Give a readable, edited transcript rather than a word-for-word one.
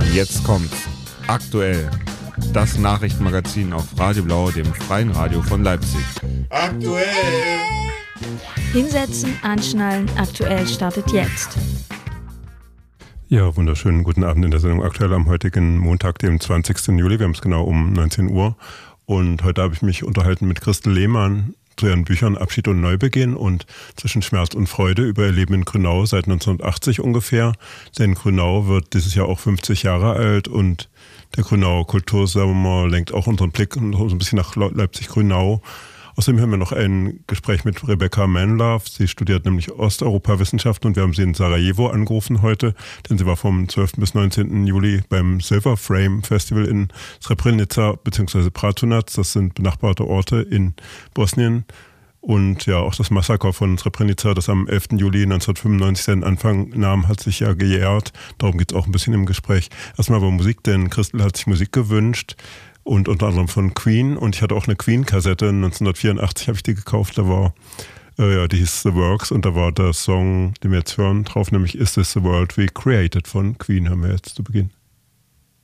Jetzt kommt's. Aktuell. Das Nachrichtenmagazin auf Radio Blau, dem freien Radio von Leipzig. Aktuell! Hinsetzen, anschnallen, aktuell startet jetzt. Ja, wunderschönen guten Abend in der Sendung Aktuell am heutigen Montag, dem 20. Juli. Wir haben es genau um 19 Uhr. Und heute habe ich mich unterhalten mit Christel Lehmann zu ihren Büchern Abschied und Neubeginn und Zwischen Schmerz und Freude über ihr Leben in Grünau seit 1980 ungefähr. Denn Grünau wird dieses Jahr auch 50 Jahre alt und der Grünauer Kultursommer lenkt auch unseren Blick so ein bisschen nach Leipzig-Grünau. Außerdem haben wir noch ein Gespräch mit Rebecca Manlove. Sie studiert nämlich Osteuropawissenschaften und wir haben sie in Sarajevo angerufen heute, denn sie war vom 12. bis 19. Juli beim Silver Frame Festival in Srebrenica bzw. Bratunac. Das sind benachbarte Orte in Bosnien. Und ja, auch das Massaker von Srebrenica, das am 11. Juli 1995 seinen Anfang nahm, hat sich ja gejährt. Darum geht es auch ein bisschen im Gespräch. Erstmal über Musik, denn Christel hat sich Musik gewünscht. Und unter anderem von Queen. Und ich hatte auch eine Queen-Kassette. 1984 habe ich die gekauft. Da war, die hieß The Works. Und da war der Song, den wir jetzt hören, drauf, nämlich Is This the World We Created von Queen, haben wir jetzt zu Beginn.